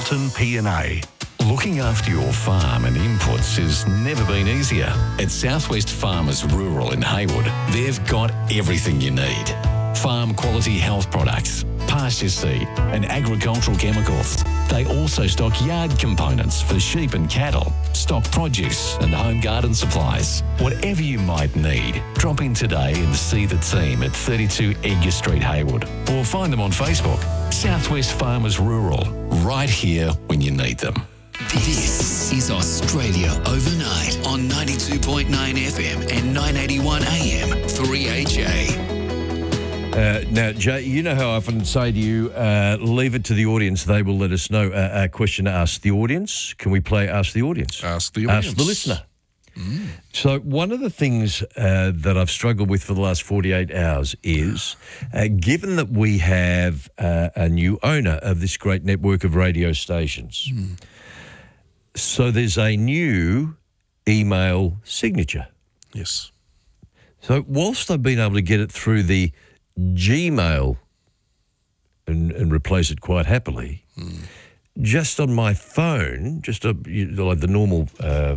Carlton P&A. Looking after your farm and inputs has never been easier. At Southwest Farmers Rural in Haywood, they've got everything you need. Farm quality health products, pasture seed and agricultural chemicals. They also stock yard components for sheep and cattle, stock produce and home garden supplies. Whatever you might need, drop in today and see the team at 32 Edgar Street, Haywood, or find them on Facebook. Southwest Farmers Rural, right here when you need them. This is Australia Overnight on 92.9 FM and 981 AM 3HA. Now, Jay, you know how I often say to you, leave it to the audience. They will let us know. A question to ask the audience. Can we play Ask the Audience? Ask the audience. Ask the listener. So one of the things that I've struggled with for the last 48 hours is, given that we have a new owner of this great network of radio stations, so there's a new email signature. Yes. So whilst I've been able to get it through the Gmail and replace it quite happily, just on my phone, like the normal,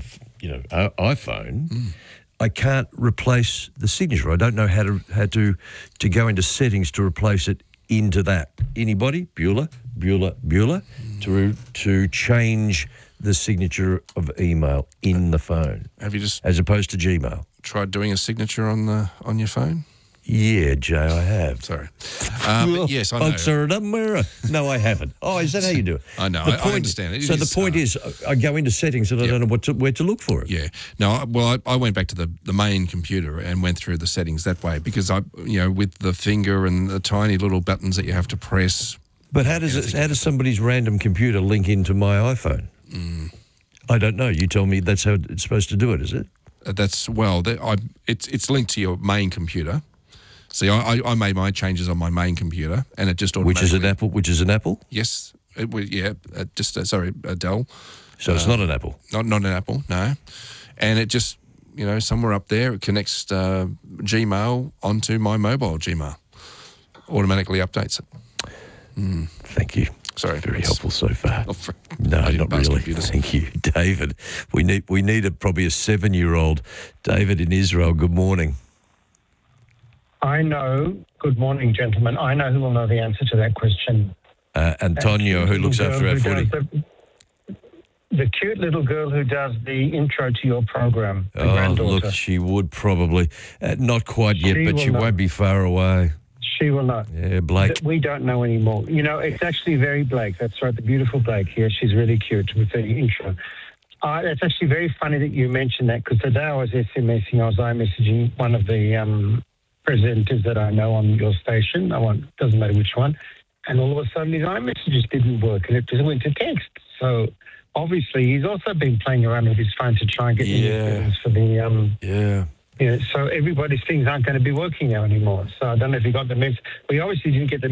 iPhone, I can't replace the signature. I don't know how to go into settings to replace it into that. Anybody? Bueller, to change the signature of email in the phone. Have you just as opposed to Gmail? Tried doing a signature on your phone? Yeah, Jay, I have. Sorry. But yes, I know. No, I haven't. Oh, is that how you do it? I know. I understand. The point is, I go into settings and I don't know where to look for it. Yeah. No, I went back to the main computer and went through the settings that way because with the finger and the tiny little buttons that you have to press. But how does somebody's random computer link into my iPhone? I don't know. You told me that's how it's supposed to do it, is it? It's linked to your main computer. See, I made my changes on my main computer, and it just automatically... Which is an Apple? Yes. A Dell. So it's not an Apple? Not an Apple, no. And it just, somewhere up there, it connects Gmail onto my mobile Gmail. Automatically updates it. Thank you. Sorry. Very helpful so far. No, not not really. Computers. Thank you. David, we need probably a 7-year-old. David in Israel, good morning. I know. Good morning, gentlemen. I know who will know the answer to that question. Antonio, who looks after our footy. The cute little girl who does the intro to your program, the granddaughter. Look, she would probably. Not quite yet, but she won't be far away. She will know. Yeah, Blake. We don't know anymore. It's actually very Blake. That's right, the beautiful Blake here. She's really cute with the intro. It's actually very funny that you mentioned that because today I was SMSing, I was iMessaging one of the presenters that I know on your station. Doesn't matter which one. And all of a sudden his iMessages didn't work and it just went to text. So obviously he's also been playing around with his phone to try and get the for the... so everybody's things aren't going to be working now anymore. So I don't know if you got the message. We obviously didn't get the